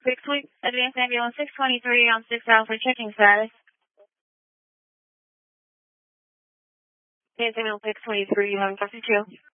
Advanced Ambulance 623 on 6 Alpha, checking status. Advanced Ambulance 623, you haven't talked to 2.